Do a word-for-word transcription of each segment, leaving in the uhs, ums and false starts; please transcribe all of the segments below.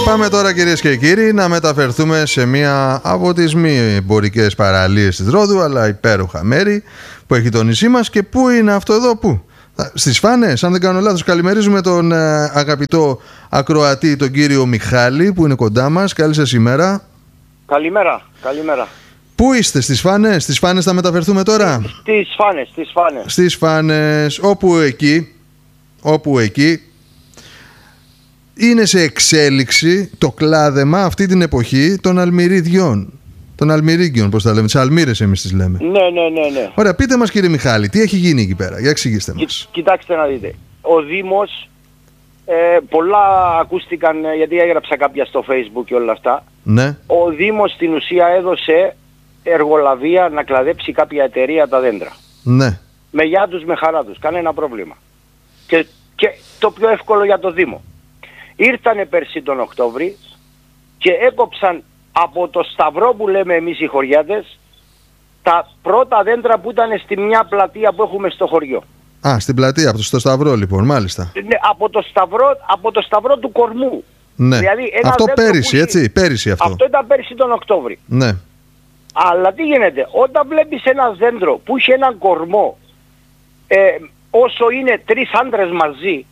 Πάμε τώρα, κυρίες και κύριοι, να μεταφερθούμε σε μία από τις μη εμπορικές παραλίες της Ρόδου, αλλά υπέροχα μέρη που έχει το νησί μας. Και πού είναι αυτό εδώ, πού? Στις Φάνες, αν δεν κάνω λάθος. Καλημερίζουμε τον ε, αγαπητό ακροατή, τον κύριο Μιχάλη, που είναι κοντά μας. Καλή σας ημέρα. Καλημέρα, καλημέρα. Πού είστε, στις Φάνες? Στις Φάνες θα μεταφερθούμε τώρα. Στις Φάνες, στις Φάνες. Στις Φάνες, όπου εκεί, όπου εκεί είναι σε εξέλιξη το κλάδεμα αυτή την εποχή των αλμυρίδιων. Των αλμυρίγκιων, πώς τα λέμε, τις αλμύρες εμείς τις λέμε. Ναι, ναι, ναι, ναι. Ωραία, πείτε μας, κύριε Μιχάλη, τι έχει γίνει εκεί πέρα, για εξηγήστε μας. Κι, κοιτάξτε να δείτε. Ο Δήμος, ε, πολλά ακούστηκαν, γιατί έγραψα κάποια στο Facebook και όλα αυτά. Ναι. Ο Δήμος στην ουσία έδωσε εργολαβία να κλαδέψει κάποια εταιρεία τα δέντρα. Ναι. Με γεια τους, με χαρά τους, κανένα πρόβλημα. Και, και το πιο εύκολο για το Δήμο. Ήρθανε πέρσι τον Οκτώβρη και έκοψαν από το σταυρό που λέμε εμείς οι χωριάτες τα πρώτα δέντρα που ήταν στη μια πλατεία που έχουμε στο χωριό. Α, στην πλατεία, από το στο σταυρό λοιπόν, μάλιστα. Ναι, από το σταυρό, από το σταυρό του κορμού. Ναι. Δηλαδή, ένα αυτό πέρυσι, που... έτσι, πέρυσι αυτό. Αυτό ήταν πέρυσι τον Οκτώβρη. Ναι. Αλλά τι γίνεται, όταν βλέπεις ένα δέντρο που είχε έναν κορμό ε, όσο είναι τρεις άντρες μαζί,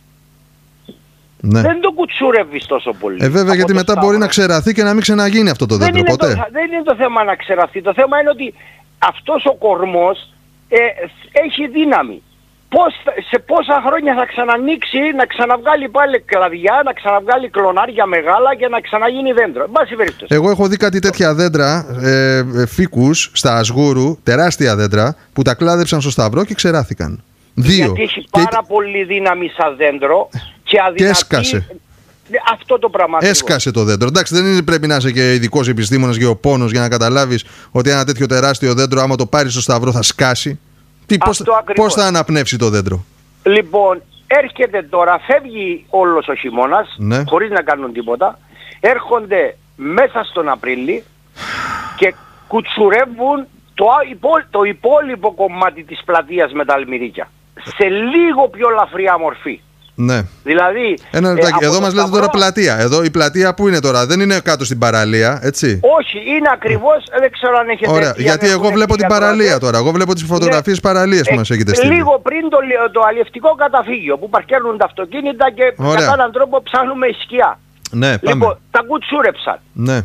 ναι, δεν το κουτσούρευεις τόσο πολύ. Ε, βέβαια, γιατί μετά σταύρο. μπορεί να ξεραθεί και να μην ξαναγίνει αυτό το δεν δέντρο ποτέ. Το, δεν είναι το θέμα να ξεραθεί. Το θέμα είναι ότι αυτός ο κορμός ε, έχει δύναμη. Πώς, σε πόσα χρόνια θα ξανανοίξει, να ξαναβγάλει πάλι κλαδιά, να ξαναβγάλει κλονάρια μεγάλα και να ξαναγίνει δέντρο. Εν πάση περιπτώσει. Εγώ έχω δει κάτι τέτοια δέντρα, ε, ε, φύκους στα Ασγούρου, τεράστια δέντρα, που τα κλάδεψαν στο σταυρό και ξεράθηκαν. Δύο. Γιατί έχει πάρα και... πολύ δύναμη σαν δέντρο και αδυνατή... Και έσκασε. Αυτό το πράγμα. Έσκασε το δέντρο. Εντάξει, δεν είναι, πρέπει να είσαι και ειδικός επιστήμονας γεωπόνος για να καταλάβεις ότι ένα τέτοιο τεράστιο δέντρο, άμα το πάρεις στο σταυρό, θα σκάσει. Τι, πώς, πώς θα αναπνεύσει το δέντρο? Λοιπόν, έρχεται τώρα, φεύγει όλος ο χειμώνας, ναι, χωρίς να κάνουν τίποτα. Έρχονται μέσα στον Απρίλη και κουτσουρεύουν το, το υπόλοιπο κομμάτι της πλατείας με τα αλμυρίκια. Σε λίγο πιο λαφριά μορφή. Ναι. Δηλαδή, Ένα λεπτάκι. Ε, εδώ μας λέτε τώρα πλατεία. Εδώ η πλατεία που είναι τώρα? Δεν είναι κάτω στην παραλία, έτσι? Όχι, είναι ακριβώς, δεν ξέρω αν έχετε... Ωραία, γιατί εγώ βλέπω την παραλία τώρα. Εγώ βλέπω τις φωτογραφίες, ναι, παραλίες που ε, μας έχετε στείλει. Λίγο πριν το, το αλλιευτικό καταφύγιο που παρκέρνουν τα αυτοκίνητα και Ωραία. κατά έναν τρόπο ψάχνουμε σκιά. Ναι, πάμε. Λοιπόν, τα κουτσούρεψαν. Ναι.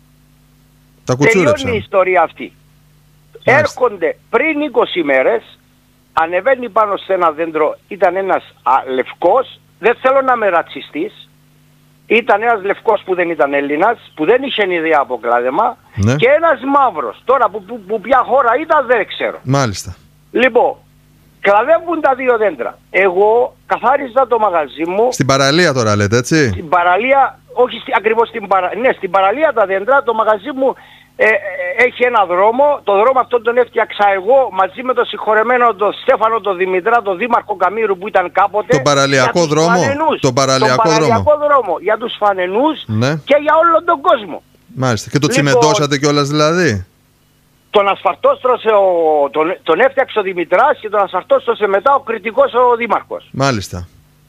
Τα κουτσούρεψαν. Τελειώνει η ιστορία αυτή. Μάλιστα. Έρχονται πριν είκοσι μέρες, ανεβαίνει πάνω σε ένα δέντρο, ήταν ένας α, λευκός, δεν θέλω να είμαι ρατσιστής, ήταν ένας λευκός που δεν ήταν Έλληνας, που δεν είχε ιδέα από κλάδεμα, ναι, και ένας μαύρος. Τώρα που, που, που ποια χώρα ήταν δεν ξέρω. Μάλιστα. Λοιπόν, κλαδεύουν τα δύο δέντρα. Εγώ καθάριζα το μαγαζί μου. Στην παραλία τώρα λέτε, έτσι? Στην παραλία, όχι στη, ακριβώς στην παραλία, ναι, στην παραλία τα δέντρα, το μαγαζί μου Ε, ε, έχει ένα δρόμο, το δρόμο αυτό τον έφτιαξα εγώ μαζί με τον συγχωρεμένο τον Στέφανο τον Δημητρά, τον Δήμαρχο Καμήρου που ήταν κάποτε. Τον παραλιακό δρόμο, τον παραλιακό, τον παραλιακό δρόμο. δρόμο για τους φανενούς, ναι, και για όλο τον κόσμο. Μάλιστα. Και το λοιπόν, τσιμεντώσατε κιόλας δηλαδή? Τον ασφαλτόστρωσε, ο, τον, τον έφτιαξε ο Δημητράς και τον ασφαλτόστρωσε μετά ο κριτικός ο Δήμαρχος. Μάλιστα.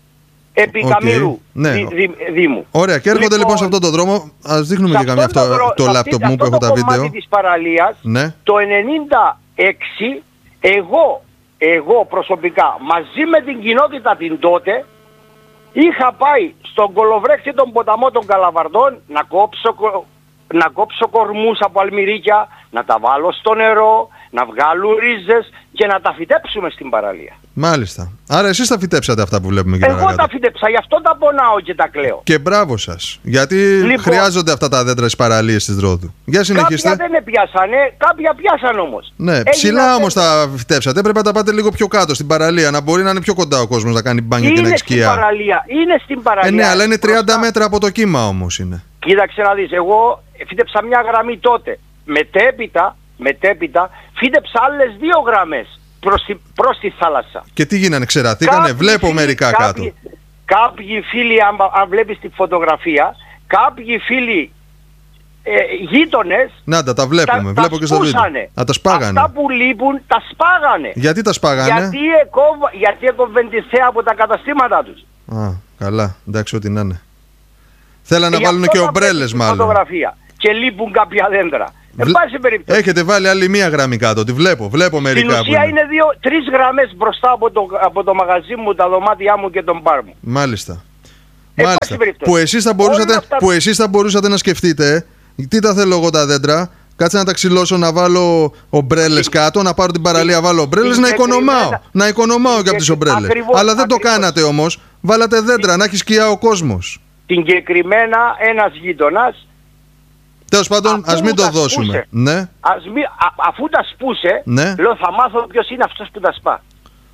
Επί okay. Καμήρου, ναι. δι, δι, Δήμου. Ωραία, και έρχονται λοιπόν, λοιπόν σε αυτόν τον δρόμο. Ας δείχνουμε και καμία αυτό το, το λάπτοπ μου που έχω τα βίντεο. Της παραλίας, ναι, το ενενήντα έξι εγώ, εγώ προσωπικά μαζί με την κοινότητα την τότε είχα πάει στον κολοβρέχτη των ποταμό των Καλαβαρδών να κόψω, να κόψω κορμούς από αλμυρίκια, να τα βάλω στο νερό, να βγάλουν ρίζες και να τα φυτέψουμε στην παραλία. Μάλιστα. Άρα εσείς τα φυτέψατε αυτά που βλέπουμε εκεί πέρα. Εγώ παρακάτω. τα φυτέψα, γι' αυτό τα πονάω και τα κλαίω. Και μπράβο σας. Γιατί λοιπόν, χρειάζονται αυτά τα δέντρα στις παραλίες της Ρόδου. Για συνεχίστε. Κάποια δεν πιάσανε, κάποια πιάσαν όμως. Ναι, Έγινα ψηλά όμως τα φυτέψατε. Πρέπει να τα πάτε λίγο πιο κάτω στην παραλία. Να μπορεί να είναι πιο κοντά ο κόσμος να κάνει μπάνιο και να έχει σκιά. Στην παραλία. Είναι στην παραλία. Ε, ναι, αλλά είναι τριάντα μπροστά μέτρα από το κύμα όμως είναι. Κοίταξε να δεις, εγώ φύτεψα μια γραμμή τότε. Μετέπειτα, μετέπειτα φύτεψα άλλες δύο γραμμές προς τη, προς τη θάλασσα. Και τι γίνανε, ξερατήκανε? Βλέπω φίλοι, μερικά κάποιοι, κάτω. Κάποιοι φίλοι, αν, αν βλέπεις τη φωτογραφία, κάποιοι φίλοι ε, γείτονες, να τα, τα βλέπουμε, τα, βλέπω τα και στο βίντεο. Να τα σπάγανε. Αυτά που λείπουν τα σπάγανε. Γιατί τα σπάγανε? Γιατί, εκόβ, γιατί έκοβεν τη θέα από τα καταστήματά τους. Α, καλά, εντάξει, ό,τι να είναι. Θέλανε να βάλουν και ομπρέλες μάλλον. Φωτογραφία. Και λείπουν κάποια δέντρα. Βλ... Εν πάση περιπτώσει. Έχετε βάλει άλλη μία γραμμή κάτω, τη βλέπω, βλέπω μερικά. Στην ουσία είναι, είναι δύο, τρεις γραμμές μπροστά από το, από το μαγαζί μου, τα δωμάτια μου και τον μπαρ μου. Μάλιστα. Εν Μάλιστα. Που εσείς, θα μπορούσατε, αυτά... που εσείς θα μπορούσατε να σκεφτείτε, τι τα θέλω εγώ τα δέντρα, κάτσε να τα ξυλώσω, να βάλω ομπρέλες κάτω, να πάρω την παραλία, βάλω ομπρέλες, να οικονομάω. Να οικονομάω και από τις ομπρέλες. Ακριβώς, αλλά δεν ακριβώς. Το κάνατε όμως. Βάλατε δέντρα, να έχει σκιά ο κόσμος. Συγκεκριμένα ένας γείτονας. Τέλος πάντων, ας μην το δώσουμε. Ναι. Ας μη, α, αφού τα σπούσε, ναι. Λέω θα μάθω ποιος είναι αυτός που τα σπά.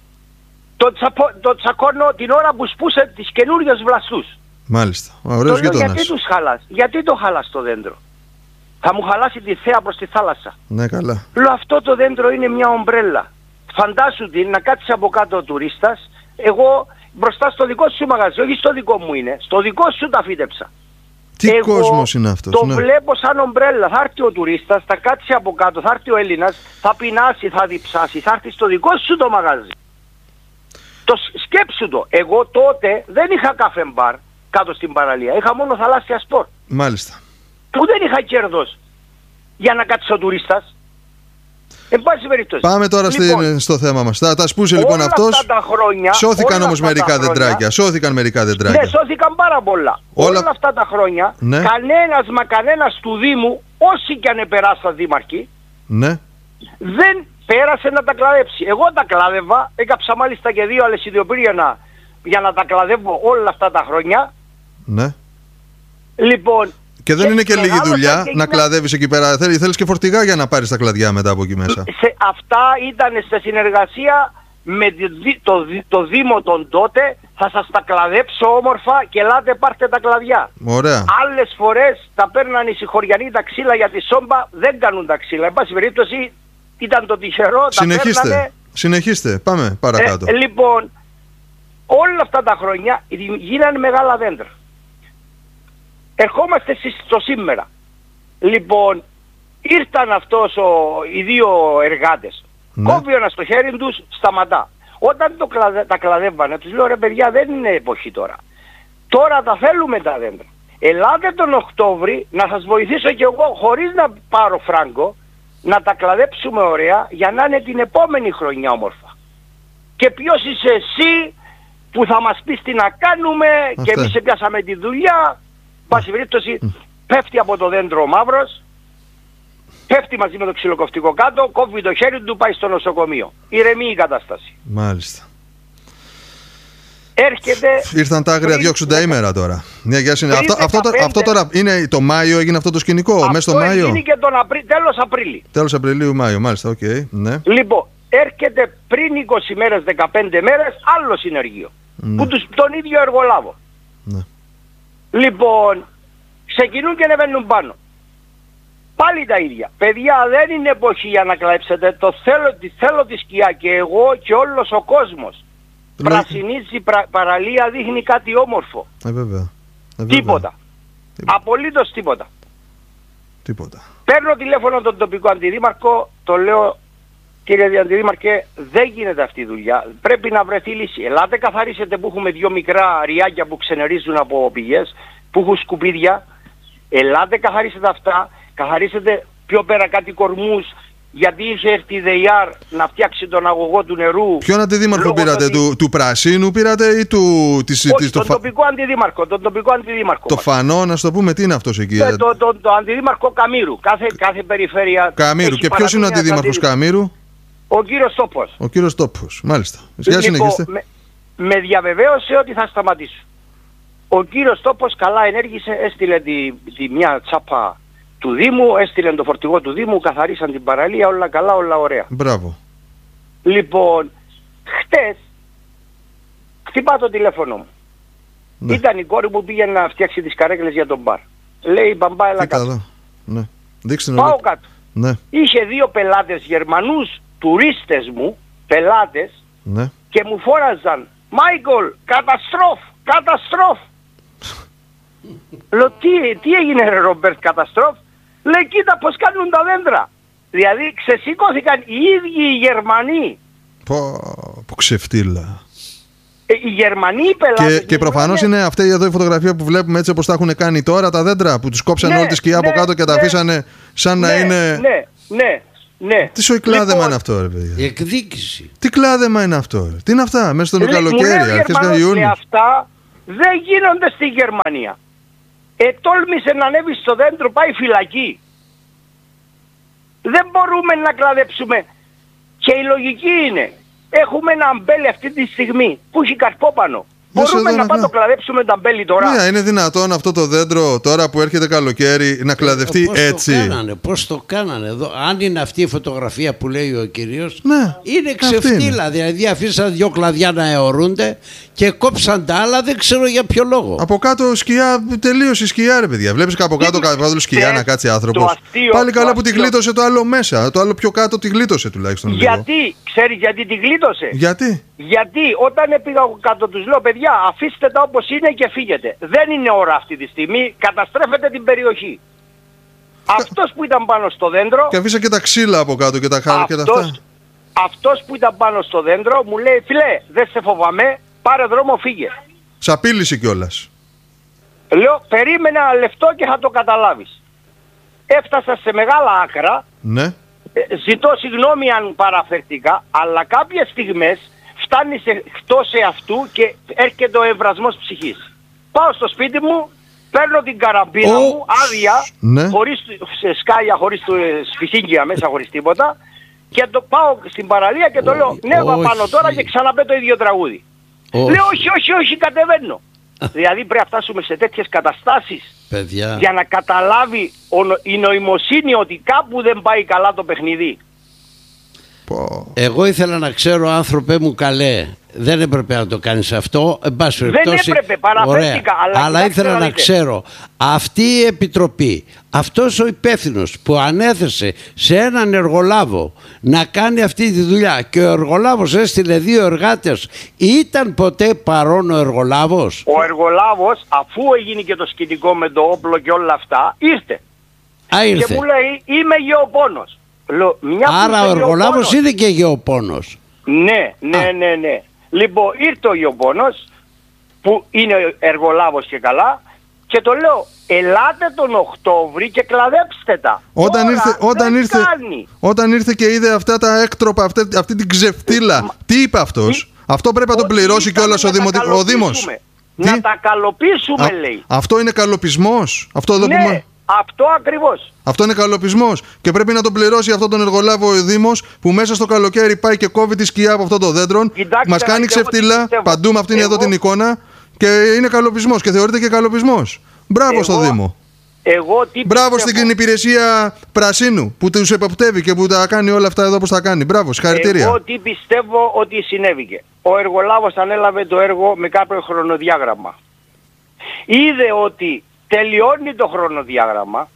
Το, τσαπο, το τσακώνω την ώρα που σπούσε τις καινούριες βλαστούς. Μάλιστα. Ωραίος γείτονας. Γιατί τους χαλάς, γιατί το χαλάς το δέντρο. Θα μου χαλάσει τη θέα προς τη θάλασσα. Ναι, καλά. Λέω αυτό το δέντρο είναι μια ομπρέλα. Φαντάσου την να κάτσει από κάτω ο τουρίστας. Εγώ μπροστά στο δικό σου μαγαζί, όχι στο δικό μου είναι, στο δικό σου τα φύτεψα. Τι εγώ κόσμος είναι αυτός. Το ναι. βλέπω σαν ομπρέλα. Θα έρθει ο τουρίστας, θα κάτσει από κάτω, θα έρθει ο Έλληνας, θα πεινάσει, θα διψάσει, θα έρθει στο δικό σου το μαγαζί. Το σκέψου το. Εγώ τότε δεν είχα καφέ μπαρ κάτω στην παραλία. Είχα μόνο θαλάσσια σπορ. Μάλιστα. Που δεν είχα κέρδος για να κάτσει ο τουρίστας. Εν πάση περιπτώσει. Πάμε τώρα λοιπόν, στην, στο θέμα μας. Θα τα σπούσε λοιπόν αυτός. Χρόνια, σώθηκαν όμως μερικά δεντράκια. Σώθηκαν μερικά δεντράκια. Ναι, σώθηκαν πάρα πολλά. Όλα, όλα αυτά τα χρόνια, ναι. κανένας μα κανένας του Δήμου, όσοι και αν επεράσαν δήμαρχοι, ναι. δεν πέρασε να τα κλαδέψει. Εγώ τα κλάδευα, έκαψα μάλιστα και δύο αλεσιδιοπύρια να, για να τα κλαδεύω όλα αυτά τα χρόνια. Ναι. Λοιπόν, και δεν και είναι και λίγη δουλειά και να κλαδεύεις εκεί πέρα. Θέλεις, θέλεις και φορτηγά για να πάρεις τα κλαδιά μετά από εκεί μέσα. Σε, αυτά ήταν σε συνεργασία με το, το, το Δήμο τον τότε. Θα σας τα κλαδέψω όμορφα και ελάτε πάρτε τα κλαδιά. Ωραία. Άλλες φορές τα παίρναν οι συγχωριανοί τα ξύλα για τη σόμπα, δεν κάνουν τα ξύλα. Εν πάση περίπτωση ήταν το τυχερό. Συνεχίστε. Τα παίρνανε. Συνεχίστε. Πάμε παρακάτω. Ε, λοιπόν, όλα αυτά τα χρόνια γίνανε μεγάλα δέντρα. Ερχόμαστε στο σήμερα. Λοιπόν, ήρθαν αυτός ο, οι δύο εργάτες. Ναι. Κόβει ένα στο χέρι τους, σταματά. Όταν το κλαδε, τα κλαδεύανε, τους λέω ρε παιδιά δεν είναι εποχή τώρα. Τώρα τα θέλουμε τα δέντρα. Ελάτε τον Οκτώβρη να σας βοηθήσω κι εγώ χωρίς να πάρω φράγκο, να τα κλαδέψουμε ωραία για να είναι την επόμενη χρονιά όμορφα. Και ποιος είσαι εσύ που θα μας πεις τι να κάνουμε. Αυτά. Και εμείς πιάσαμε τη δουλειά. Πάση περίπτωση πέφτει από το δέντρο ο μαύρος, πέφτει μαζί με το ξυλοκοφτικό κάτω, κόβει το χέρι του, πάει στο νοσοκομείο. Ηρεμεί η κατάσταση. Μάλιστα. Έρχεται... Ήρθαν τα άγρια διώξοντα ημέρα τώρα. Ναι, για αυτό, αυτό, αυτό, αυτό τώρα είναι το Μάιο, έγινε αυτό το σκηνικό, αυτό μέσα στο Μάιο. Έγινε και τον Απρί... τέλος Απρίλη. Τέλος Απριλίου, Μάιο, μάλιστα, οκ. Okay, ναι. Λοιπόν, έρχεται πριν είκοσι μέρες, δεκαπέντε μέρες, άλλο συνεργείο. Ναι. Που τους, τον ίδιο εργολάβο. Ναι. Λοιπόν, ξεκινούν και ανεβαίνουν πάνω. Πάλι τα ίδια. Παιδιά, δεν είναι εποχή για να κλέψετε. Το θέλω, τη, θέλω τη σκιά και εγώ και όλος ο κόσμος. Λε... Πρασινίζει πρα, παραλία, δείχνει κάτι όμορφο. Ε, βέβαια. Ε, βέβαια. Τίποτα. Τίποτα. Απολύτως τίποτα. Τίποτα. Παίρνω τηλέφωνο τον τοπικό αντιδήμαρχο, το λέω κύριε Αντιδήμαρχε, δεν γίνεται αυτή η δουλειά. Πρέπει να βρεθεί λύση. Ελάτε καθαρίσετε που έχουμε δύο μικρά ριάκια που ξενερίζουν από πηγές, που έχουν σκουπίδια. Ελάτε καθαρίσετε αυτά. Καθαρίσετε πιο πέρα κάτι κορμούς. Γιατί είχε έρθει η ΔΕΙΑΡ να φτιάξει τον αγωγό του νερού. Ποιον αντιδήμαρχο πήρατε, ότι... του, του Πρασίνου πήρατε ή του... Της, Όχι, της, τον το... τοπικό αντιδήμαρχο. Τον τοπικό αντιδήμαρχο. Το Φανό, να στο πούμε, τι είναι αυτός εκεί. Το, το, το, το αντιδήμαρχο Καμήρου. Κάθε, κάθε περιφέρεια. Καμήρου. Και ποιος είναι ο αντιδήμαρχος Καμήρου? Ο κύριος Τόπος. Ο κύριος Τόπος, μάλιστα. Για λοιπόν, συνεχίστε. Με, με διαβεβαίωσε ότι θα σταματήσω. Ο κύριος Τόπος καλά ενέργησε, έστειλε τη, τη μια τσάπα του Δήμου, έστειλε το φορτηγό του Δήμου, καθαρίσαν την παραλία, όλα καλά, όλα ωραία. Μπράβο. Λοιπόν, χτες χτυπά το τηλέφωνο μου. Ναι. Ήταν η κόρη μου, πήγε να φτιάξει τις καρέκλες για τον μπαρ. Λέει μπαμπά, έλα κάτω. Ναι. Δείξτε Πάω όλα... κάτω. Ναι. Είχε δύο πελάτες Γερμανούς, τουρίστες μου, πελάτες, ναι. και μου φόραζαν Μάικολ, καταστρόφ, καταστρόφ. Λέω τι, τι έγινε ρε Ρομπέρτ, καταστρόφ? Λέει κοίτα πως κάνουν τα δέντρα. Δηλαδή ξεσηκώθηκαν οι ίδιοι οι Γερμανοί. Πω, πω ξεφτύλα. Ε, οι Γερμανοί πελάτες... Και, και προφανώς είναι αυτή εδώ η φωτογραφία που βλέπουμε έτσι όπως τα έχουν κάνει τώρα τα δέντρα που τους κόψαν ναι, όλη τη σκιά ναι, από κάτω και ναι, τα αφήσανε σαν ναι, να είναι... Ναι, ναι, ναι. Τι σοϊκλάδεμα λοιπόν, είναι αυτό ρε παιδιά. Η εκδίκηση. Τι κλάδεμα είναι αυτό ρε. Τι είναι αυτά μέσα στο λέ, καλοκαίρι, αρχές του Ιούνιου. Αυτά δεν γίνονται στη Γερμανία. Ετόλμησε να ανέβει στο δέντρο, πάει φυλακή. Δεν μπορούμε να κλαδέψουμε. Και η λογική είναι, έχουμε ένα αμπέλι αυτή τη στιγμή που έχει καρπόπανο. Μπορούμε να πάμε το κλαδέψουμε τα αμπέλι τώρα. Ναι, είναι δυνατόν αυτό το δέντρο τώρα που έρχεται καλοκαίρι να κλαδευτεί πώς έτσι. Το κάνανε, πώς το κάνανε εδώ. Αν είναι αυτή η φωτογραφία που λέει ο κύριος, ναι, είναι ξεφτύλα. Δηλαδή αφήσαν δύο κλαδιά να αιωρούνται και κόψαν τα άλλα, δεν ξέρω για ποιο λόγο. Από κάτω σκιά, τελείωσε η σκιά ρε παιδιά. Βλέπεις από κάτω κάτω σκιά να κάτσει άνθρωπος. Πάλι καλά που τη γλίτωσε το άλλο μέσα. Το άλλο πιο κάτω τη γλίτωσε τουλάχιστον. Γιατί, λίγο. Ξέρεις γιατί τη γλίτωσε. Γιατί. Γιατί όταν πήγα κάτω τους λέω παιδιά αφήστε τα όπως είναι και φύγετε. Δεν είναι ώρα αυτή τη στιγμή, καταστρέφετε την περιοχή. Αυτός που ήταν πάνω στο δέντρο... Και αφήσα και τα ξύλα από κάτω και τα χάρη και τα αυτά. Αυτός που ήταν πάνω στο δέντρο μου λέει φιλέ δεν σε φοβάμαι, πάρε δρόμο φύγε. Σ' απείλησε κιόλας. Λέω περίμενα ένα λεπτό και θα το καταλάβεις. Έφτασα σε μεγάλα άκρα. Ναι. Ζητώ συγγνώμη αν παραφερθήκα, αλλά κάποιες στιγμές φτάνει σε, εκτός εαυτού και έρχεται ο εμβρασμός ψυχής. Πάω στο σπίτι μου, παίρνω την καραμπίνα oh. μου, άδεια, ναι. χωρίς σε σκάλια, χωρίς σφυσίγγια μέσα, χωρίς τίποτα, και το πάω στην παραλία και το oh. λέω, ναι, oh. πάνω τώρα και ξαναπέ το ίδιο τραγούδι. Oh. Λέω, όχι, όχι, όχι, κατεβαίνω. Δηλαδή πρέπει να φτάσουμε σε τέτοιες καταστάσεις. Παιδιά. Για να καταλάβει η νοημοσύνη ότι κάπου δεν πάει καλά το παιχνίδι. Εγώ ήθελα να ξέρω, άνθρωπε μου καλέ, δεν έπρεπε να το κάνεις αυτό. Εν πάση δεν περιπτώσει, έπρεπε, παραφέρθηκα. Αλλά, αλλά ήθελα να ξέρω, αυτή η επιτροπή, αυτός ο υπεύθυνος που ανέθεσε σε έναν εργολάβο να κάνει αυτή τη δουλειά και ο εργολάβος έστειλε δύο εργάτες, ήταν ποτέ παρόν ο εργολάβος? Ο εργολάβος, αφού έγινε και το σκηνικό με το όπλο και όλα αυτά, ήρθε. Α, ήρθε. Και μου λέει, είμαι γεωπόνος. Λέω, μια άρα ο εργολάβος είναι και γεωπόνος. Ναι, ναι, Α. ναι, ναι. Λοιπόν, ήρθε ο γεωπόνος που είναι εργολάβος και καλά και το λέω, ελάτε τον Οκτώβρη και κλαδέψτε τα. Όταν, Τώρα, ήρθε, όταν, ήρθε, όταν ήρθε και είδε αυτά τα έκτροπα, αυτή, αυτή την ξεφτύλα, Μα... τι είπε αυτός? Τι... Αυτό πρέπει να το πληρώσει κιόλας ο, δημοτι... ο Δήμος. Να τι? τα καλοπίσουμε, Α, λέει. Αυτό είναι καλοπισμός? Αυτό εδώ ναι. που... Αυτό ακριβώς. Αυτό είναι καλοπισμός. Και πρέπει να τον πληρώσει αυτόν τον εργολάβο ο Δήμος που μέσα στο καλοκαίρι πάει και κόβει τη σκιά από αυτό το δέντρο. Μας κάνει ξεφτύλα παντού με αυτήν εγώ... εδώ την εικόνα. Και είναι καλοπισμός και θεωρείται και καλοπισμός. Μπράβο εγώ... στο Δήμο. Εγώ τι Μπράβο πιστεύω... στην υπηρεσία Πρασίνου που τους εποπτεύει και που τα κάνει όλα αυτά εδώ όπως τα κάνει. Μπράβο, συγχαρητήρια. Εγώ τι πιστεύω ότι συνέβηκε. Ο εργολάβος ανέλαβε το έργο με κάποιο χρονοδιάγραμμα. Είδε ότι τελειώνει το χρονοδιάγραμμα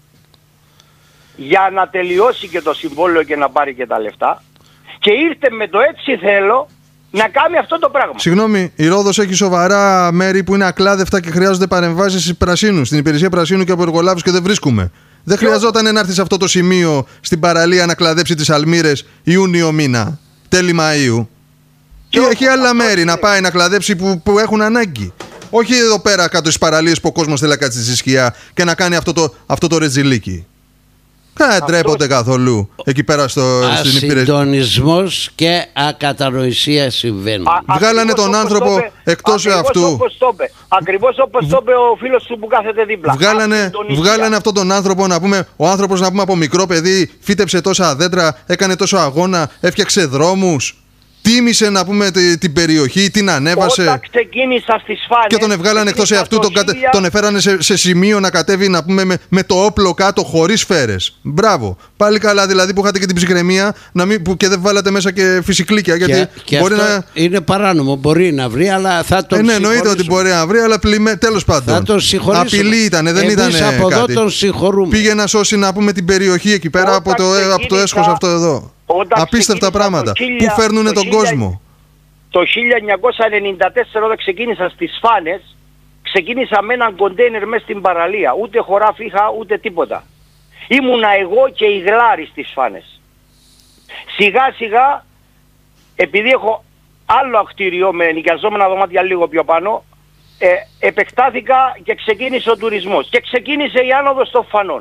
για να τελειώσει και το συμβόλαιο και να πάρει και τα λεφτά και ήρθε με το έτσι θέλω να κάνει αυτό το πράγμα. Συγγνώμη, η Ρόδος έχει σοβαρά μέρη που είναι ακλάδευτα και χρειάζονται παρεμβάσεις Πρασίνου, στην υπηρεσία Πρασίνου και από εργολάβους και δεν βρίσκουμε. Δεν χρειαζόταν να έρθει σε αυτό το σημείο στην παραλία να κλαδέψει τις αλμύρες Ιούνιο μήνα, τέλη Μαΐου. Και έχει άλλα μέρη να πάει να κλαδέψει που, που έχουν ανάγκη. Όχι εδώ πέρα κάτω στις παραλίες που ο κόσμος θέλει να κάτσει στη σκιά και να κάνει αυτό το, αυτό το ρετζιλίκι. Δεν τρέπονται καθόλου εκεί πέρα στο, στην υπηρεσία. Ασυντονισμός και ακατανοησία συμβαίνουν. Α, Βγάλανε τον άνθρωπο είπε, εκτός αυτού. Όπως το είπε. Ακριβώς όπως το είπε ο φίλος σου που κάθεται δίπλα. Βγάλανε, βγάλανε αυτόν τον άνθρωπο να πούμε, ο άνθρωπος να πούμε από μικρό παιδί φύτεψε τόσα δέντρα, έκανε τόσο αγώνα, έφτιαξε δρόμους. Τίμησε να πούμε την περιοχή, την ανέβασε. Όταν ξεκίνησα στις Φάνες και τον ευγάλανε εκτός εαυτού, τον, κατε... χίλια... τον εφέρανε σε, σε σημείο να κατέβει να πούμε με, με το όπλο κάτω χωρίς σφαίρες. Μπράβο. Πάλι καλά δηλαδή που είχατε και την ψυχραιμία να μην... που και δεν βάλατε μέσα και φυσικλίκια. Γιατί και, και μπορεί αυτό να... είναι παράνομο. Μπορεί να βρει, αλλά θα τον ε, ναι, εννοείται ότι μπορεί να βρει, αλλά πλημέ... τέλος πάντων. Θα τον συγχωρήσουμε. Απειλή ήταν, δεν Εμείς ήταν από κάτι. Εδώ τον συγχωρούμε. Πήγε να σώσει να πούμε την περιοχή εκεί πέρα από το, από το έσχος αυτό εδώ. Απίστευτα πράγματα. Πού φέρνουνε τον κόσμο. Το χίλια εννιακόσια ενενήντα τέσσερα όταν ξεκίνησα στις Φάνες, ξεκίνησα με έναν κοντέινερ μέσα στην παραλία. Ούτε χωράφι είχα ούτε τίποτα. Ήμουνα εγώ και η Γλάρη στις Φάνες. Σιγά σιγά, επειδή έχω άλλο κτίριο με νοικιαζόμενα δωμάτια λίγο πιο πάνω, ε, επεκτάθηκα και ξεκίνησε ο τουρισμός και ξεκίνησε η άνοδος των φανών.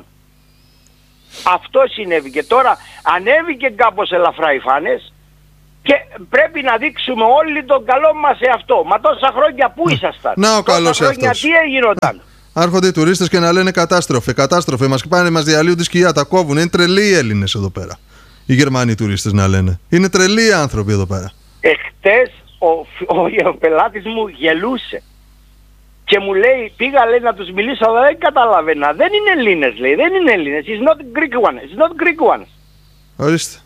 Αυτό συνέβη και τώρα ανέβηκε κάπως ελαφρά οι φάνες και πρέπει να δείξουμε όλοι τον καλό μας σε αυτό. Μα τόσα χρόνια πού ήσασταν? Να ο καλός αυτός. Τι έγινοταν? Άρχονται οι τουρίστες και να λένε κατάστροφε, κατάστροφε. Μας πάνε, μας διαλύουν τη σκιά, τα κόβουν. Είναι τρελοί οι Έλληνες εδώ πέρα. Οι Γερμανοί τουρίστες να λένε. Είναι τρελοί οι άνθρωποι εδώ πέρα. Εχθές ο, ο, ο πελάτης μου γελούσε. Και μου λέει, πήγα λέει να τους μιλήσω, αλλά δεν καταλαβαίνα. Δεν είναι Έλληνες, λέει. Δεν είναι Έλληνες. It's not Greek ones. It's not Greek ones. Ορίστε.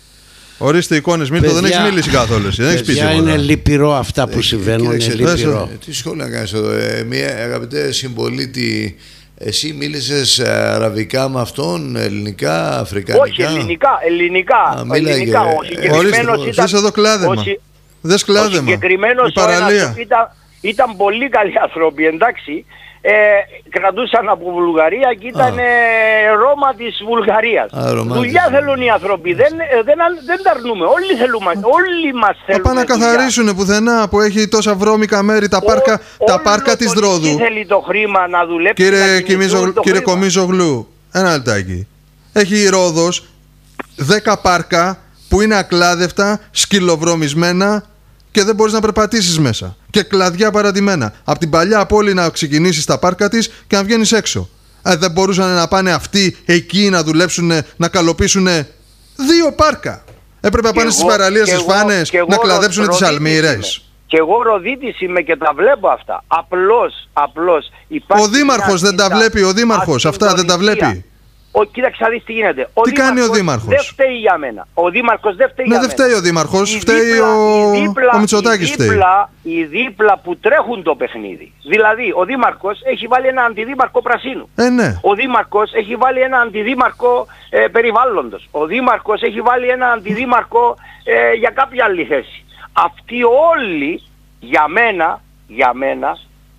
Ορίστε εικόνες, Μίλτο, δεν έχεις μιλήσει καθόλου. Δεν έχεις πει τίποτα. Είναι λυπηρό αυτά που ε, συμβαίνουν. Είναι λυπηρό. Τι σχόλια να κάνεις εδώ, ε, μια αγαπητέ συμπολίτη, εσύ μίλησες αραβικά με αυτόν, ελληνικά, αφρικανικά? Όχι, ελληνικά, ελληνικά. Α, ελληνικά. Ο συγκεκριμένος ήταν... Δες εδώ κλάδεμα. Ο, Δες κλάδεμα. Ο συγκεκριμένος ο ένας ήταν, ήταν πολύ καλοί άνθρωποι, εντάξει. Ε, κρατούσαν από Βουλγαρία και ήταν ε, Ρώμα της Βουλγαρίας. Α, δουλειά θέλουν οι άνθρωποι, δεν, δεν, δεν τα αρνούμε, όλοι, θέλουμε, όλοι μας θέλουν. Πάνε να καθαρίσουν πουθενά που έχει τόσα βρώμικα μέρη, τα πάρκα, ο, τα πάρκα της Ρόδου. Θέλει το χρήμα να δουλέψει. Κύριε, Κιμίζο, κύριε Κομίζογλου, ένα λεπτάκι. Έχει η Ρόδος δέκα πάρκα που είναι ακλάδευτα, σκυλοβρωμισμένα και δεν μπορείς να περπατήσεις μέσα. Και κλαδιά παρατημένα. Από την παλιά πόλη να ξεκινήσεις τα πάρκα της και να βγαίνεις έξω. Ε, δεν μπορούσαν να πάνε αυτοί εκεί να δουλέψουν, να καλοπίσουν δύο πάρκα. Έπρεπε να πάνε στις παραλίες, στις φάνες, να κλαδέψουν τις αλμύρες. Και εγώ Ροδίτης είμαι και τα βλέπω αυτά. Απλώς, απλώς. Ο Δήμαρχος δεν τα βλέπει, ο Δήμαρχος αυτά δεν τα βλέπει. Ο, κοίταξε να δεις τι γίνεται. Ο τι κάνει ο Δήμαρχος? Δεν φταίει για μένα. Ο Δήμαρχος δεν φταίει ναι, για δεν φταίει ο Δήμαρχος, φταίει δίπλα, ο, δίπλα, ο Μητσοτάκης φταίει. Δίπλα, οι δίπλα που τρέχουν το παιχνίδι. Δηλαδή ο Δήμαρχος έχει βάλει ένα αντιδήμαρχο πρασίνου. Ε, ναι. Ο Δήμαρχος έχει βάλει ένα αντιδήμαρχο ε, περιβάλλοντος. Ο Δήμαρχος έχει βάλει ένα αντιδήμαρχο ε, για κάποια άλλη θέση. Αυτοί όλοι για μένα, για μένα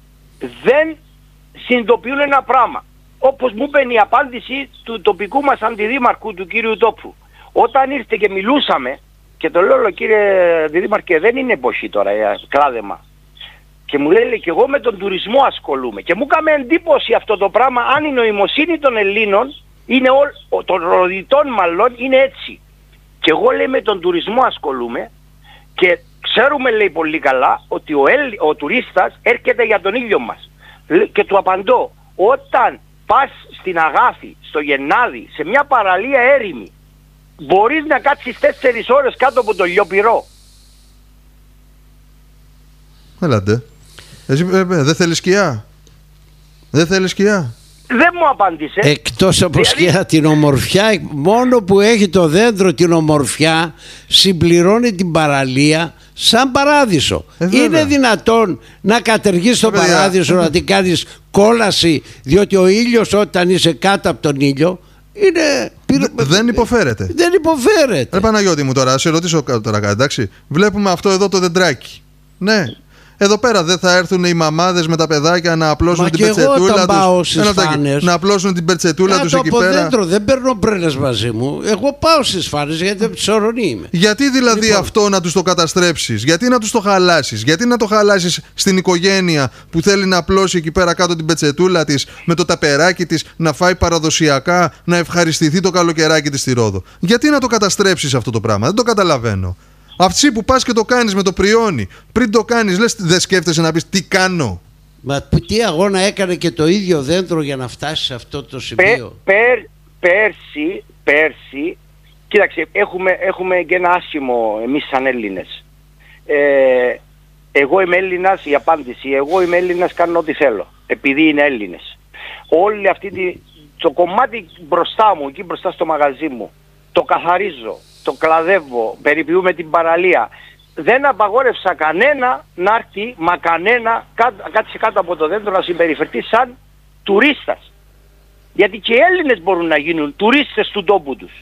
δεν συνειδητοποιούν ένα πράγμα. Όπως μου είπε η απάντηση του τοπικού μας αντιδήμαρχου, του κύριου Τόπου. Όταν ήρθε και μιλούσαμε, και το λέω κύριε Δήμαρχε, δεν είναι εποχή τώρα, κλάδεμα. Και μου λέει, και εγώ με τον τουρισμό ασχολούμαι. Και μου έκανε εντύπωση αυτό το πράγμα, αν η νοημοσύνη των Ελλήνων, είναι ό, των Ροδιτών μάλλον, είναι έτσι. Και εγώ λέει με τον τουρισμό ασχολούμαι και ξέρουμε λέει πολύ καλά ότι ο, Έλλη, ο τουρίστας έρχεται για τον ίδιο μας. Και του απαντώ, όταν πας στην Αγάθη, στο Γεννάδι, σε μια παραλία έρημη, μπορείς να κάτσεις τέσσερις ώρες κάτω από το λιοπυρό. Έλατε. Εσύ ε, ε, δεν θέλεις σκιά? Δεν θέλεις σκιά? Δεν μου απάντησε. Εκτός από δηλαδή... σκιά, την ομορφιά, μόνο που έχει το δέντρο την ομορφιά, συμπληρώνει την παραλία σαν παράδεισο. Ε, είναι δυνατόν να κατεργείς το παράδεισο, να την κάνεις κόλαση, διότι ο ήλιος όταν είσαι κάτω από τον ήλιο είναι... Δεν υποφέρεται. Δεν υποφέρεται. Ρε Παναγιώτη μου τώρα, σε ρωτήσω τώρα κάτι, εντάξει. Βλέπουμε αυτό εδώ το δεντράκι. Ναι. Εδώ πέρα δεν θα έρθουν οι μαμάδες με τα παιδάκια να απλώσουν Μα την πετσετούλα τους. Να απλώσουν την πετσετούλα τους εκεί πέρα. Δέντρο, δεν παίρνω μπρέλες μαζί μου. Εγώ πάω στις φάνες γιατί από τη Σορονή είμαι. Γιατί δηλαδή λοιπόν... αυτό να τους το καταστρέψεις? Γιατί να τους το χαλάσεις? Γιατί να το χαλάσεις στην οικογένεια που θέλει να απλώσει εκεί πέρα κάτω την πετσετούλα της με το ταπεράκι της, να φάει παραδοσιακά, να ευχαριστηθεί το καλοκαιράκι της στη Ρόδο? Γιατί να το καταστρέψεις αυτό το πράγμα? Δεν το καταλαβαίνω. Αυτή που πας και το κάνεις με το πριόνι, πριν το κάνεις λες δεν σκέφτεσαι να πεις τι κάνω? Μα τι αγώνα έκανε και το ίδιο δέντρο για να φτάσει σε αυτό το σημείο? Πε, περ, πέρσι, πέρσι, κοίταξε, έχουμε, έχουμε και ένα άσχημο εμείς σαν Έλληνες. Ε, εγώ είμαι Έλληνας, η απάντηση, εγώ είμαι Έλληνας, κάνω ό,τι θέλω, επειδή είναι Έλληνες. Όλη αυτή τη, το κομμάτι μπροστά μου, εκεί μπροστά στο μαγαζί μου, το καθαρίζω, το κλαδεύω, περιποιούμε την παραλία. Δεν απαγόρευσα κανένα να έρθει, μα κανένα κάτσε κάτω από το δέντρο να συμπεριφερθεί σαν τουρίστας. Γιατί και οι Έλληνες μπορούν να γίνουν τουρίστες του τόπου τους.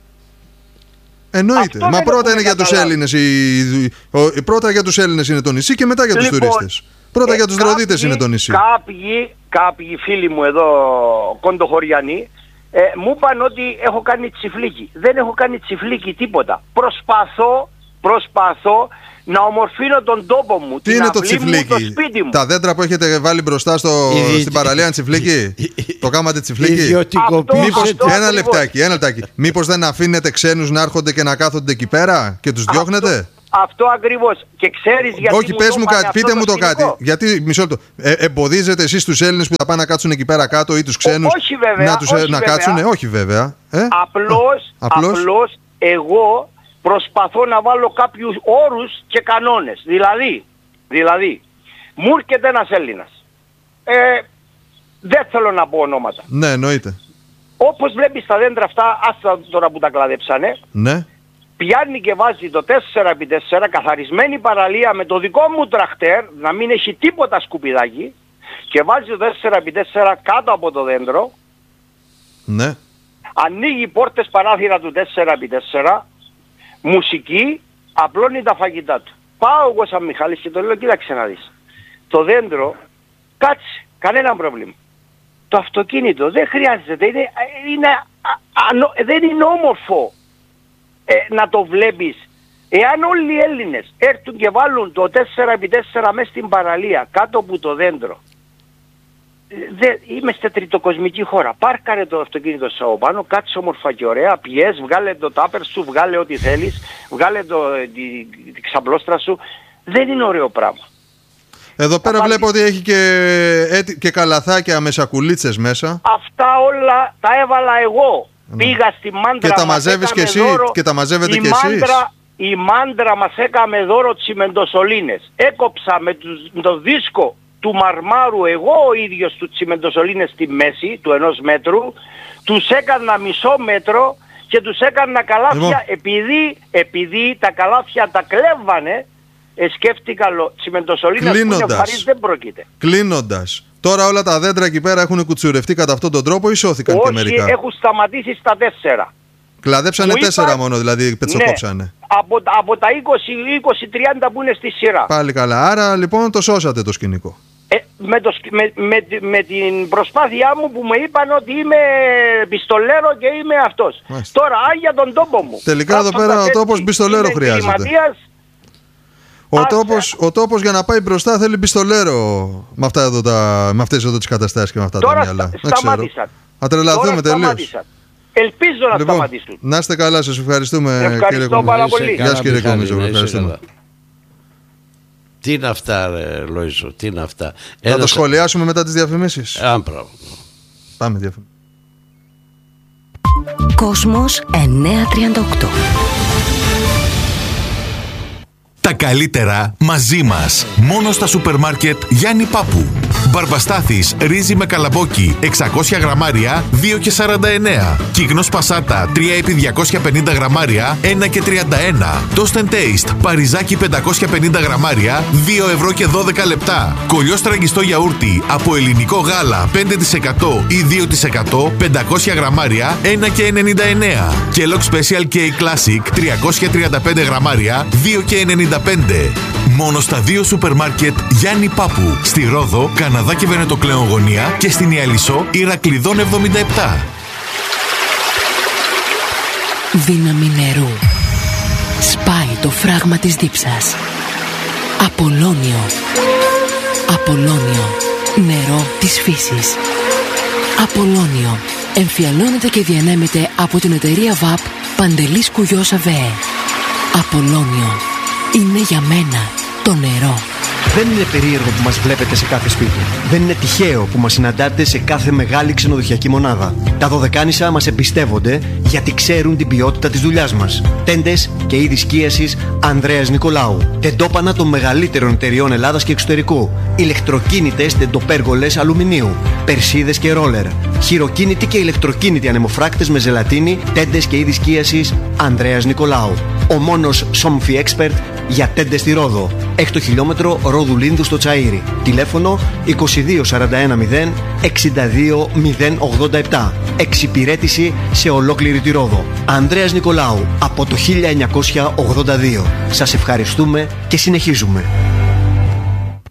Εννοείται. Αυτό μα πρώτα είναι για τους Έλληνες. Η, η, πρώτα για τους Έλληνες είναι το νησί και μετά για τους λοιπόν, τουρίστες. Πρώτα ε, για τους Ροδίτες είναι το νησί. Κάποιοι, κάποιοι φίλοι μου εδώ, κοντοχωριανοί, Ε, μου είπαν ότι έχω κάνει τσιφλίκι. Δεν έχω κάνει τσιφλίκι τίποτα. Προσπαθώ, προσπαθώ να ομορφύνω τον τόπο μου. Τι την είναι το αυλή μου, τσιφλίκι? το σπίτι μου. Τα δέντρα που έχετε βάλει μπροστά στο, Η- στην παραλία είναι τσιφλίκι? Το κάματε τσιφλίκι? Ιδιωτικοποίησε. Αυτό- Μήπως, αυτό ένα ακριβώς. λεπτάκι, ένα λεπτάκι. Μήπως δεν αφήνετε ξένους να έρχονται και να κάθονται εκεί πέρα και τους διώχνετε? Αυτό, αυτό ακριβώς. Και ξέρεις γιατί. Όχι, μου πες το μου είπανε κάτι, αυτό πείτε μου το σκηνικό? κάτι. Γιατί, μισό λεπτό, ε, εμποδίζετε εσείς τους Έλληνες που θα πάνε να κάτσουν εκεί πέρα κάτω ή τους ξένους όχι βέβαια, να, τους, όχι να βέβαια. κάτσουν? Όχι βέβαια. Ε? Απλώς, Απλώς. απλώς εγώ προσπαθώ να βάλω κάποιους όρους και κανόνες. Δηλαδή, δηλαδή μου έρχεται ένας Έλληνας. Ε, δεν θέλω να πω ονόματα. Ναι, εννοείται. Όπως βλέπεις τα δέντρα αυτά, άστα τώρα που τα κλαδέψανε, Ναι. πιάνει και βάζει το τέσσερα επί τέσσερα καθαρισμένη παραλία με το δικό μου τραχτέρ, να μην έχει τίποτα σκουπιδάκι, και βάζει το τέσσερα επί τέσσερα κάτω από το δέντρο, Ναι. ανοίγει πόρτες παράθυρα του τέσσερα επί τέσσερα, μουσική, απλώνει τα φαγητά του. Πάω εγώ σαν Μιχάλης και το λέω, κοίταξε να δεις. Το δέντρο, κάτσε, κανένα πρόβλημα. Το αυτοκίνητο δεν χρειάζεται, είναι, είναι, α, ανο- δεν είναι όμορφο ε, να το βλέπεις. Εάν όλοι οι Έλληνες έρθουν και βάλουν το τέσσερα επί τέσσερα μέσα στην παραλία, κάτω από το δέντρο, Δε, είμαστε τριτοκοσμική χώρα. Πάρκαρε το αυτοκίνητο σου από πάνω, κάτσε όμορφα και ωραία, πιες, βγάλε το τάπερ σου, βγάλε ό,τι θέλεις, βγάλε το, τη, τη ξαπλώστρα σου. Δεν είναι ωραίο πράγμα. Εδώ πέρα Απάντη- βλέπω ότι έχει και, έτι- και καλαθάκια με σακουλίτσες μέσα. Αυτά όλα τα έβαλα εγώ. Ναι. Πήγα στη μάντρα. Και τα μας μαζεύεις έκαμε κι εσύ, δώρο- και τα μαζεύετε η κι εσείς. μάντρα, η μάντρα μας έκαμε δώρο τσιμεντοσολίνες. Έκοψα με, τους, με το δίσκο του μαρμάρου εγώ ο ίδιος του τσιμεντοσολίνες στη μέση του ενός μέτρου. Τους έκανα μισό μέτρο και τους έκανα καλάθια. Λοιπόν. επειδή, επειδή τα καλάθια τα κλέβανε, ε, σκέφτηκα λο, τσιμεντοσολίνες που είναι Κλείνοντας. βαρύς δεν πρόκειται. Κλείνοντας, τώρα όλα τα δέντρα εκεί πέρα έχουν κουτσουρευτεί κατά αυτόν τον τρόπο ή σώθηκαν και Όχι, μερικά? έχουν σταματήσει στα τέσσερα. Κλαδέψανε Μου τέσσερα είπα- μόνο, δηλαδή πετσοκόψανε. Ναι, από, από τα είκοσι είκοσι τριάντα που είναι στη σειρά. Πάλι καλά. Άρα λοιπόν το σώσατε το σκηνικό. Ε, με, το, σκ- με, με, με την προσπάθειά μου που μου είπαν ότι είμαι πιστολέρο και είμαι αυτός. Μάλιστα. Τώρα, αν για τον τόπο μου. Τελικά εδώ κάθοντας πέρα ο έτσι, τόπος πιστολέρο είμαι χρειάζεται. εγκληματίας, Ο Άσε. τόπος, ο τόπος για να πάει μπροστά θέλει πιστολέρο με, αυτά εδώ τα, με αυτές εδώ τις καταστάσεις και με αυτά Τώρα τα μυαλά. στα- Δεν ξέρω. σταμάτησαν. Θα τρελαθούμε τώρα τελείως. σταμάτησαν. Ελπίζω να Λοιπόν, σταματήσουν. να είστε καλά, σας ευχαριστούμε. Ευχαριστώ κύριε Κομίζο. πάρα Είσαι πολύ. καλά, Γεια σας, κύριε Μιχάλη, Κομίζο, να είσαι ευχαριστούμε. καλά. Τι είναι αυτά, ρε Λόιζο, τι είναι αυτά? Θα Έδωσα- το σχολιάσουμε μετά τις διαφημίσεις. Α, μπράβο. Πάμε διαφημίσεις. Κόσμος εννιακόσια τριάντα οκτώ. Τα καλύτερα μαζί μας. Μόνο στα σούπερ μάρκετ Γιάννη Πάπου. Μπαρμπαστάθης ρύζι με καλαμπόκι εξακόσια γραμμάρια δύο και σαράντα εννέα. Κύκνος πασάτα τρία επί διακόσια πενήντα γραμμάρια ένα και τριάντα ένα. Toast and Taste παριζάκι πεντακόσια πενήντα γραμμάρια δύο ευρώ και δώδεκα λεπτά. Κολλιό τραγιστό γιαούρτι από ελληνικό γάλα πέντε τοις εκατό ή δύο τοις εκατό πεντακόσια γραμμάρια ένα και ενενήντα εννέα. Kellogg Special K Classic τριακόσια τριάντα πέντε γραμμάρια δύο και ενενήντα πέντε. Μόνο στα δύο σούπερ μάρκετ Γιάννη Πάπου. Στη Ρόδο, Καναδά και Βενετοκλέον γωνία και στην Ιαλισσό Ηρακλειδών εβδομήντα επτά. Δύναμη νερού. Σπάει το φράγμα της δίψας. Απολώνιο. Απολώνιο. Νερό της φύσης. Απολώνιο. Εμφιαλώνεται και διανέμεται από την εταιρεία βαπ Παντελής Κουγιός ΑΒΕ. Απολώνιο. Είναι για μένα το νερό. Δεν είναι περίεργο που μας βλέπετε σε κάθε σπίτι. Δεν είναι τυχαίο που μας συναντάτε σε κάθε μεγάλη ξενοδοχειακή μονάδα. Τα Δωδεκάνησα μας εμπιστεύονται γιατί ξέρουν την ποιότητα της δουλειάς μας. Τέντες και είδη σκίασης Ανδρέας Νικολάου. Τεντόπανα των μεγαλύτερων εταιριών Ελλάδας και εξωτερικού. Ηλεκτροκίνητες τεντοπέργολες αλουμινίου. Περσίδες και ρόλερ. Χειροκίνητοι και ηλεκτροκίνητοι ανεμοφράκτες με ζελατίνη. Τέντες και είδη σκίασης Ανδρέας Νικολάου. Ο μόνος Somfy Expert για τέντες στη Ρόδο. Έκτο χιλιόμετρο Ρόδου Λίνδου στο Τσαΐρι. Τηλέφωνο είκοσι δύο σαράντα ένα μηδέν εξήντα δύο μηδέν ογδόντα επτά. Εξυπηρέτηση σε ολόκληρη τη Ρόδο. Ανδρέας Νικολάου από το χίλια εννιακόσια ογδόντα δύο. Σας ευχαριστούμε και συνεχίζουμε.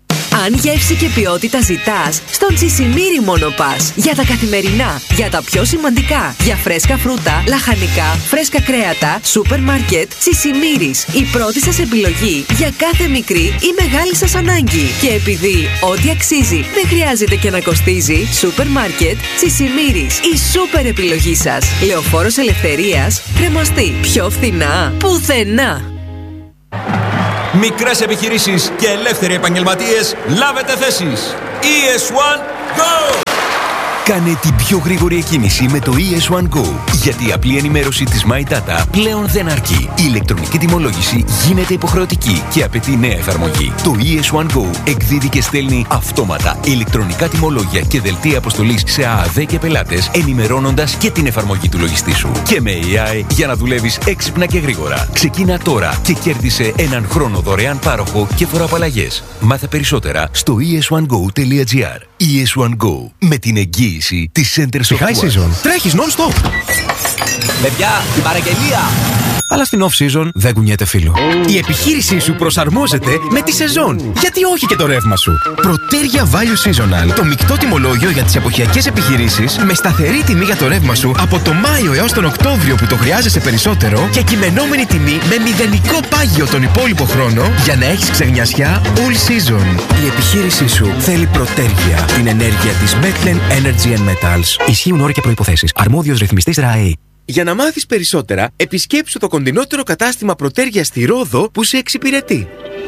Αν γεύση και ποιότητα ζητάς, στον Τσισιμήρι μόνο πας. Για τα καθημερινά, για τα πιο σημαντικά, για φρέσκα φρούτα, λαχανικά, φρέσκα κρέατα, σούπερ μάρκετ, Τσισιμήρις. Η πρώτη σας επιλογή για κάθε μικρή ή μεγάλη σας ανάγκη. Και επειδή ό,τι αξίζει δεν χρειάζεται και να κοστίζει, σούπερ μάρκετ Τσισιμήρις. Η σούπερ επιλογή σας. Λεωφόρος Ελευθερίας, Κρεμαστή. Πιο φθηνά πουθενά. Μικρές επιχειρήσεις και ελεύθεροι επαγγελματίες, λάβετε θέσεις. ι ες One Go! Κάνε την πιο γρήγορη εκκίνηση με το ι ες One Go. Γιατί η απλή ενημέρωση της My Data πλέον δεν αρκεί. Η ηλεκτρονική τιμολόγηση γίνεται υποχρεωτική και απαιτεί νέα εφαρμογή. Το ι ες One Go εκδίδει και στέλνει αυτόματα ηλεκτρονικά τιμολόγια και δελτία αποστολής σε ΑΑΔ και πελάτες, ενημερώνοντας και την εφαρμογή του λογιστή σου. Και με έι άι για να δουλεύεις έξυπνα και γρήγορα. Ξεκίνα τώρα και κέρδισε έναν χρόνο δωρεάν πάροχο και φοροαπαλλαγές. Μάθε περισσότερα στο ι ες one go τελεία τζι άρ. ι ες One Go, με την εγγύηση της Center Software. High season. Τρέχεις non-stop. Παιδιά, την παραγγελία! Αλλά στην off-season δεν κουνιέται φίλο. Η επιχείρησή σου προσαρμόζεται με τη σεζόν. Γιατί όχι και το ρεύμα σου. Protergia Value Seasonal. Το μεικτό τιμολόγιο για τις εποχιακές επιχειρήσεις με σταθερή τιμή για το ρεύμα σου από το Μάιο έως τον Οκτώβριο που το χρειάζεσαι περισσότερο και κειμενόμενη τιμή με μηδενικό πάγιο τον υπόλοιπο χρόνο για να έχεις ξεγνιασιά all season. Η επιχείρησή σου θέλει Protergia. Την ενέργεια της Bethlehem Energy and Metals. Ισχύουν όροι και προϋποθέσεις. Αρμόδιος ρυθμιστής ΡΑΕ. Για να μάθεις περισσότερα, επισκέψου το κοντινότερο κατάστημα Protergia στη Ρόδο που σε εξυπηρετεί.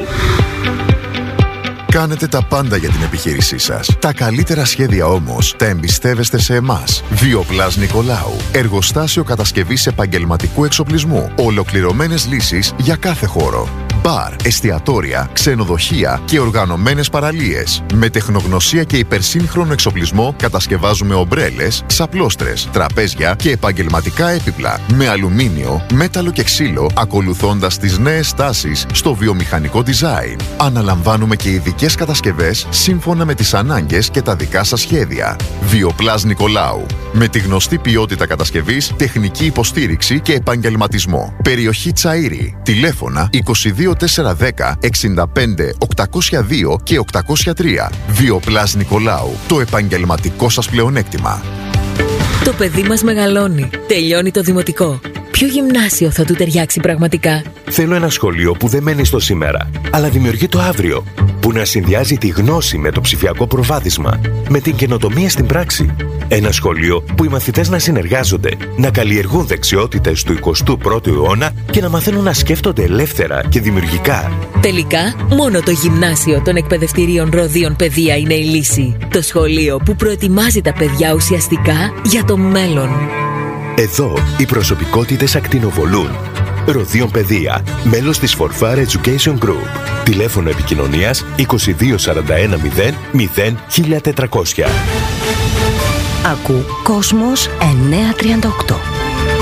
Κάνετε τα πάντα για την επιχείρησή σας. Τα καλύτερα σχέδια όμως τα εμπιστεύεστε σε εμάς. Βιοπλάς Νικολάου. Εργοστάσιο κατασκευής επαγγελματικού εξοπλισμού. Ολοκληρωμένες λύσεις για κάθε χώρο. Μπαρ, εστιατόρια, ξενοδοχεία και οργανωμένες παραλίες. Με τεχνογνωσία και υπερσύγχρονο εξοπλισμό κατασκευάζουμε ομπρέλες, ξαπλώστρες, τραπέζια και επαγγελματικά έπιπλα. Με αλουμίνιο, μέταλλο και ξύλο, ακολουθώντας τις νέες τάσεις στο βιομηχανικό design. Αναλαμβάνουμε και ειδικές κατασκευές σύμφωνα με τις ανάγκες και τα δικά σας σχέδια. Βιοπλάς Νικολάου. Με τη γνωστή ποιότητα κατασκευής, τεχνική υποστήριξη και επαγγελματισμό. Περιοχή Τσαΐρη. Τηλέφωνα είκοσι δύο τετρακόσια δέκα εξήντα πέντε οκτακόσια δύο και οκτακόσια τρία. Βιοπλάς Νικολάου. Το επαγγελματικό σας πλεονέκτημα. Το παιδί μας μεγαλώνει. Τελειώνει το δημοτικό. Ποιο γυμνάσιο θα του ταιριάξει πραγματικά? Θέλω ένα σχολείο που δεν μένει στο σήμερα, αλλά δημιουργεί το αύριο. Που να συνδυάζει τη γνώση με το ψηφιακό προβάδισμα, με την καινοτομία στην πράξη. Ένα σχολείο που οι μαθητές να συνεργάζονται, να καλλιεργούν δεξιότητες του εικοστού πρώτου αιώνα και να μαθαίνουν να σκέφτονται ελεύθερα και δημιουργικά. Τελικά, μόνο το γυμνάσιο των εκπαιδευτηρίων Ροδίων Παιδεία είναι η λύση. Το σχολείο που προετοιμάζει τα παιδιά ουσιαστικά για το μέλλον. Εδώ οι προσωπικότητες ακτινοβολούν. Ροδίων Παιδεία, μέλος της Forfar Education Group. Τηλέφωνο επικοινωνίας είκοσι δύο σαράντα ένα μηδέν μηδέν χίλια τετρακόσια. Ακού Κόσμος εννιακόσια τριάντα οκτώ.